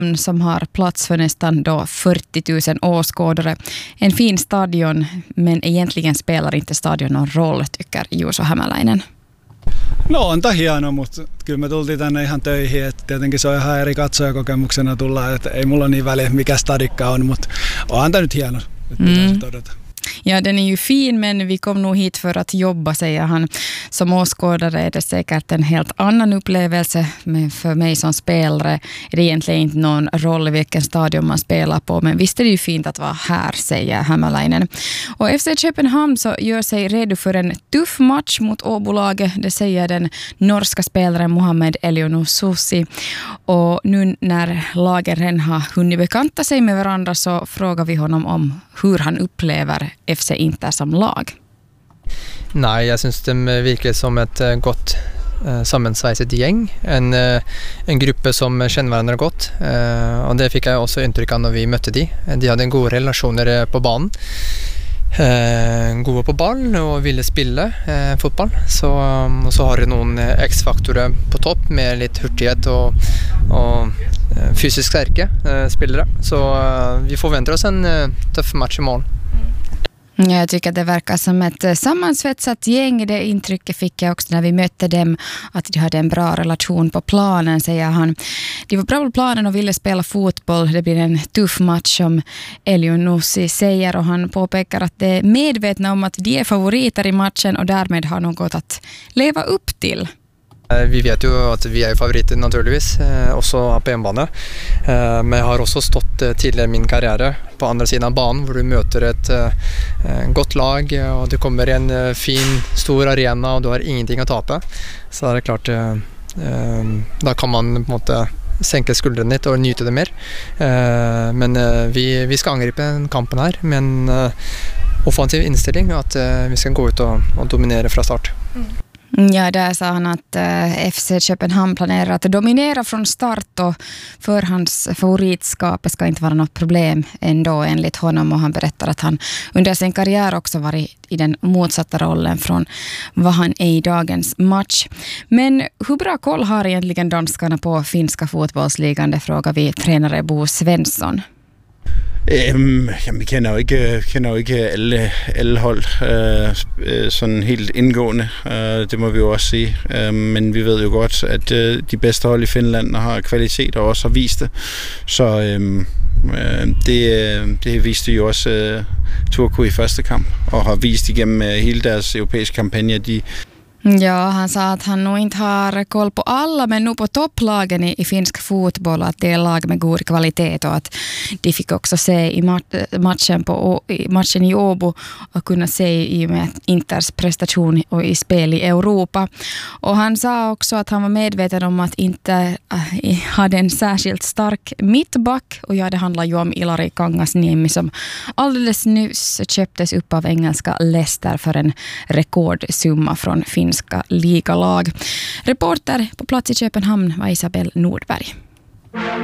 som har plats för nästan då 40 000 åskådare. En fin stadion, men egentligen spelar inte stadion någon roll, tycker Juuso Hämäläinen. No on tämä hienoa, mutta kyllä me tultiin tänne ihan töihin, että tietenkin se on ihan eri katsojakokemuksena tulla, että ei mulla niin väliä mikä stadikka on, mutta onhan tämä nyt hieno, että pitäisi todeta. Ja, den är ju fin, men vi kom nog hit för att jobba, säger han. Som åskådare är det säkert en helt annan upplevelse, men för mig som spelare är det egentligen inte någon roll i vilken stadion man spelar på. Men visst är det ju fint att vara här, säger Hämäläinen. Och FC Köpenhamn så gör sig redo för en tuff match mot Åbolaget, det säger den norska spelaren Mohamed Elyounoussi. Och nu när lagen har hunnit bekanta sig med varandra så frågar vi honom om hur han upplever FC Inter som lag. Nej, jag syns de virker som ett gott sammensvejset gäng. En grupp som känner varandra gott. Och det fick jag också intryck av när vi mötte de. De hade en god relationer på banan. Gode på ball och ville spela fotboll. Så har de någon X-faktorer på topp med lite hurtighet och fysiskt starka spelare. Så vi förväntar oss en tuff match imorgon. Jag tycker att det verkar som ett sammansvetsat gäng. Det intrycket fick jag också när vi mötte dem, att de hade en bra relation på planen, säger han. De var bra på planen och ville spela fotboll. Det blir en tuff match som Elyounoussi säger, och han påpekar att de är medvetna om att de är favoriter i matchen och därmed har något att leva upp till. Vi vet ju att vi är favoriter naturligtvis, också på hemmabane. Men jag har också stått tidigare i min karriär på andra sidan banan, där du möter ett gott lag och du kommer i en fin, stor arena och du har ingenting att tappa. Så är det klart, då kan man på en måte sänka skuldrene lite och njuta det mer. Men vi ska angripa kampen här med en offensiv inställning, att vi ska gå ut och dominera från start. Ja, där sa han att FC Köpenhamn planerar att dominera från start, och för hans favoritskap ska inte vara något problem ändå enligt honom, och han berättar att han under sin karriär också varit i den motsatta rollen från vad han är i dagens match. Men hur bra koll har egentligen danskarna på finska fotbollsligan? Det frågar vi tränare Bo Svensson. Jamen, vi kender jo ikke alle hold sådan helt indgående, det må vi jo også sige, men vi ved jo godt, at de bedste hold i Finland har kvalitet og også har vist det, så det viste jo også Turku i første kamp, og har vist igennem hele deres europæiske kampagne, Ja, han sa att han nog inte har koll på alla, men nog på topplagen i finsk fotboll, att det är lag med god kvalitet, och att de fick också se i matchen i Åbo och kunna se i med Inters prestation och i spel i Europa. Och han sa också att han var medveten om att Inter hade en särskilt stark mittback, och ja, det handlar ju om Ilari Kangasniemi som alldeles nyss köptes upp av engelska Leicester för en rekordsumma från finska ligalag. Reporter på plats i Köpenhamn var Isabel Nordberg.